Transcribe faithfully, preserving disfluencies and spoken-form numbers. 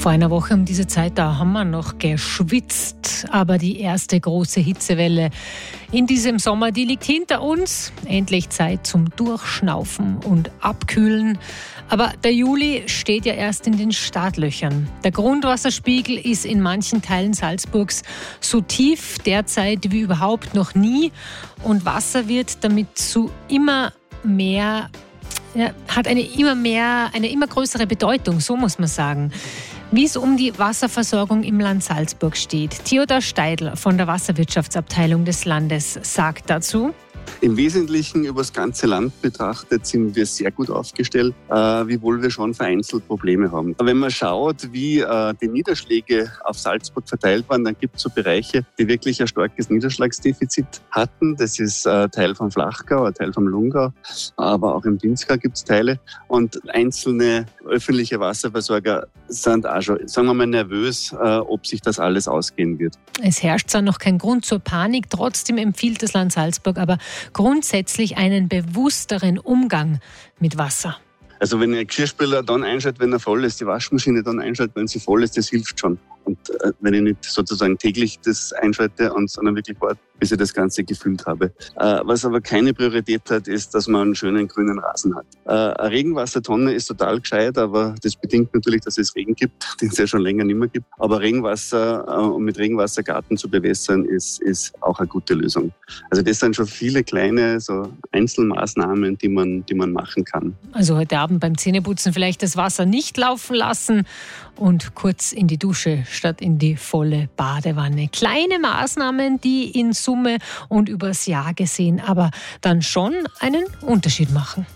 Vor einer Woche um diese Zeit, da haben wir noch geschwitzt, aber die erste große Hitzewelle in diesem Sommer, die liegt hinter uns. Endlich Zeit zum Durchschnaufen und Abkühlen. Aber der Juli steht ja erst in den Startlöchern. Der Grundwasserspiegel ist in manchen Teilen Salzburgs so tief derzeit wie überhaupt noch nie. Und Wasser wird damit zu immer mehr, ja, hat eine immer mehr, eine immer größere Bedeutung, so muss man sagen. Wie es um die Wasserversorgung im Land Salzburg steht. Theodor Steidl von der Wasserwirtschaftsabteilung des Landes sagt dazu: Im Wesentlichen über das ganze Land betrachtet sind wir sehr gut aufgestellt, äh, wiewohl wir schon vereinzelt Probleme haben. Wenn man schaut, wie äh, die Niederschläge auf Salzburg verteilt waren, dann gibt es so Bereiche, die wirklich ein starkes Niederschlagsdefizit hatten. Das ist äh, Teil vom Flachgau, ein Teil vom Lungau, aber auch im Pinzgau gibt es Teile. Und einzelne öffentliche Wasserversorger sind auch schon, sagen wir mal, nervös, äh, ob sich das alles ausgehen wird. Es herrscht zwar noch kein Grund zur Panik, trotzdem empfiehlt das Land Salzburg aber grundsätzlich einen bewussteren Umgang mit Wasser. Also wenn ein Geschirrspüler dann einschaltet, wenn er voll ist, die Waschmaschine dann einschaltet, wenn sie voll ist, das hilft schon. Und äh, wenn ich nicht sozusagen täglich das einschalte, und, sondern wirklich warte, bis ich das Ganze gefüllt habe. Äh, was aber keine Priorität hat, ist, dass man einen schönen grünen Rasen hat. Äh, eine Regenwassertonne ist total gescheit, aber das bedingt natürlich, dass es Regen gibt, den es ja schon länger nicht mehr gibt. Aber Regenwasser äh, und mit Regenwassergarten zu bewässern, ist, ist auch eine gute Lösung. Also das sind schon viele kleine so Einzelmaßnahmen, die man, die man machen kann. Also heute Abend beim Zähneputzen vielleicht das Wasser nicht laufen lassen und kurz in die Dusche statt in die volle Badewanne. Kleine Maßnahmen, die in Summe und übers Jahr gesehen aber dann schon einen Unterschied machen.